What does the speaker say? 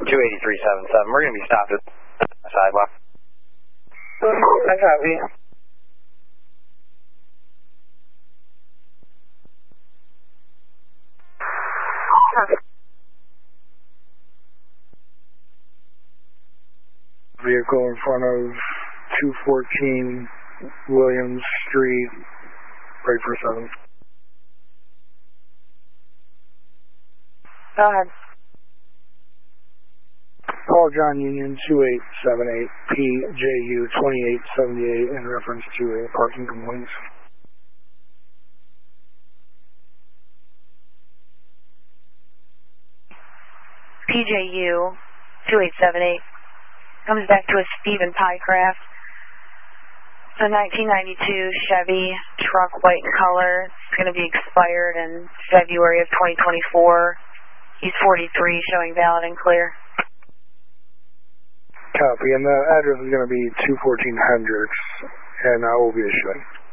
28377. We're going to be stopped at the sidewalk. I copy. Vehicle in front of 214 Williams Street, right for 7. Go ahead. Call John Union 2878 PJU 2878 in reference to a parking complaint. PJU 2878 comes back to a Stephen Pycraft. It's a 1992 Chevy truck, white in color. It's going to be expired in February of 2024. He's 43, showing valid and clear. Copy, and the address is going to be 214 Hendricks, and I will be issuing.